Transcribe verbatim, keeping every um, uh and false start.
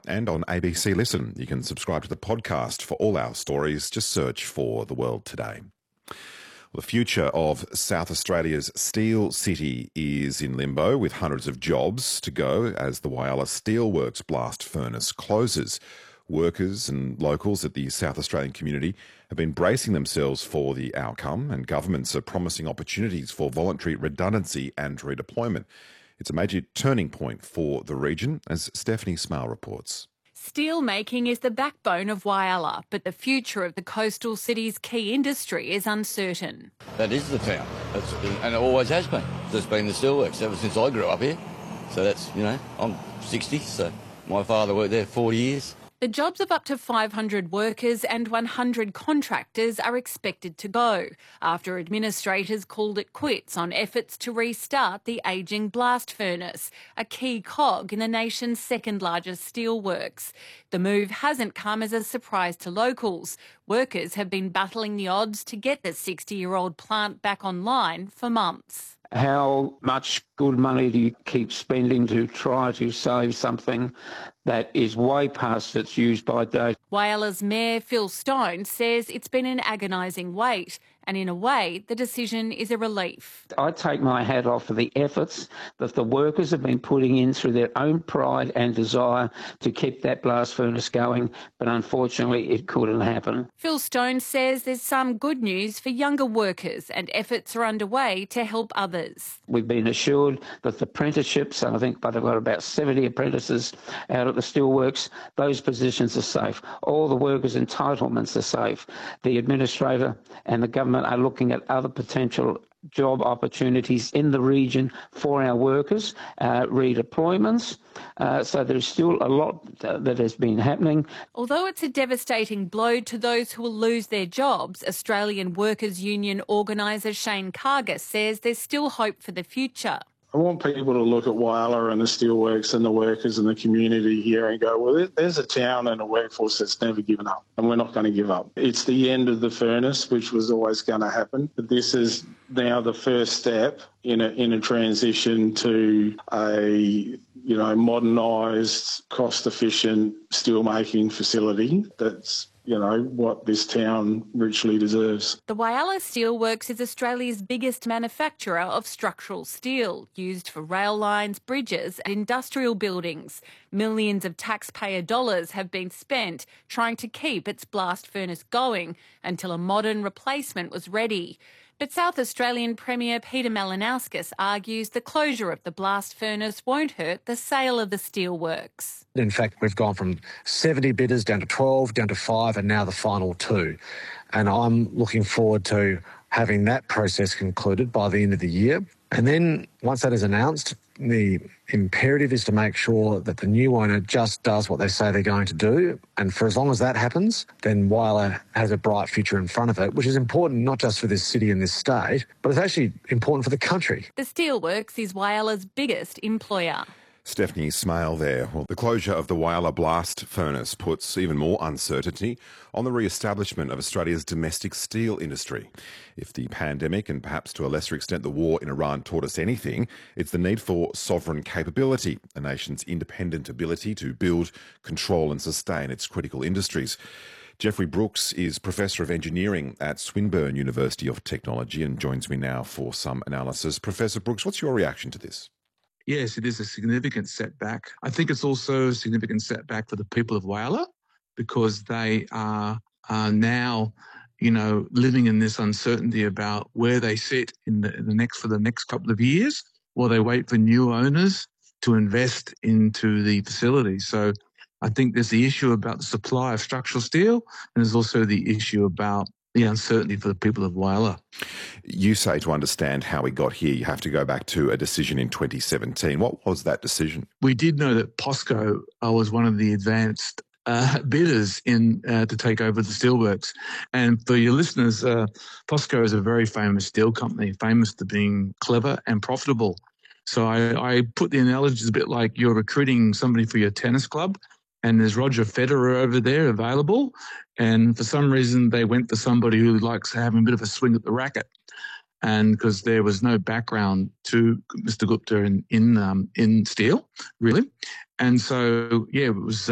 and on A B C Listen. You can subscribe to the podcast for all our stories. Just search for The World Today. The future of South Australia's steel city is in limbo, with hundreds of jobs to go as the Whyalla Steelworks blast furnace closes. Workers and locals at the South Australian community have been bracing themselves for the outcome, and governments are promising opportunities for voluntary redundancy and redeployment. It's a major turning point for the region, as Stephanie Smale reports. Steel making is the backbone of Whyalla, but the future of the coastal city's key industry is uncertain. That is the town, that's, and it always has been. There's been the steelworks ever since I grew up here. So that's, you know, I'm sixty, so my father worked there forty years. The jobs of up to five hundred workers and one hundred contractors are expected to go after administrators called it quits on efforts to restart the ageing blast furnace, a key cog in the nation's second largest steelworks. The move hasn't come as a surprise to locals. Workers have been battling the odds to get the sixty-year-old plant back online for months. How much good money do you keep spending to try to save something that is way past its use-by date? Whyalla's Mayor Phil Stone says it's been an agonising wait, and in a way, the decision is a relief. I take my hat off for the efforts that the workers have been putting in through their own pride and desire to keep that blast furnace going, but unfortunately it couldn't happen. Phil Stone says there's some good news for younger workers, and efforts are underway to help others. We've been assured that the apprenticeships, and I think they've got about seventy apprentices out at the steelworks, those positions are safe. All the workers' entitlements are safe. The administrator and the government are looking at other potential job opportunities in the region for our workers, uh, redeployments. Uh, so there's still a lot uh, that has been happening. Although it's a devastating blow to those who will lose their jobs, Australian Workers' Union organiser Shane Carger says there's still hope for the future. I want people to look at Whyalla and the steelworks and the workers and the community here and go, well, there's a town and a workforce that's never given up, and we're not going to give up. It's the end of the furnace, which was always going to happen, but this is now the first step in a, in a transition to a, you know, modernised, cost-efficient steelmaking facility that's, you know, what this town richly deserves. The Whyalla Steelworks is Australia's biggest manufacturer of structural steel, used for rail lines, bridges and industrial buildings. Millions of taxpayer dollars have been spent trying to keep its blast furnace going until a modern replacement was ready. But South Australian Premier Peter Malinauskas argues the closure of the blast furnace won't hurt the sale of the steelworks. In fact, we've gone from seventy bidders down to twelve, down to five, and now the final two. And I'm looking forward to having that process concluded by the end of the year. And then once that is announced, the imperative is to make sure that the new owner just does what they say they're going to do. And for as long as that happens, then Whyalla has a bright future in front of it, which is important not just for this city and this state, but it's actually important for the country. The steelworks is Whyalla's biggest employer. Stephanie Smale there. Well, the closure of the Whyalla blast furnace puts even more uncertainty on the re-establishment of Australia's domestic steel industry. If the pandemic and perhaps to a lesser extent the war in Iran taught us anything, it's the need for sovereign capability, a nation's independent ability to build, control and sustain its critical industries. Jeffrey Brooks is Professor of Engineering at Swinburne University of Technology and joins me now for some analysis. Professor Brooks, what's your reaction to this? Yes, it is a significant setback. I think it's also a significant setback for the people of Whyalla because they are, are now, you know, living in this uncertainty about where they sit in the, in the next for the next couple of years, while they wait for new owners to invest into the facility. So I think there's the issue about the supply of structural steel, and there's also the issue about the uncertainty for the people of Whyalla. You say to understand how we got here, you have to go back to a decision in twenty seventeen. What was that decision? We did know that POSCO uh, was one of the advanced uh, bidders in uh, to take over the steelworks. And for your listeners, uh, POSCO is a very famous steel company, famous for being clever and profitable. So I, I put the analogy a bit like you're recruiting somebody for your tennis club, and there's Roger Federer over there available, and for some reason they went for somebody who likes having a bit of a swing at the racket, and because there was no background to Mister Gupta in in, um, in steel, really, and so yeah, it was.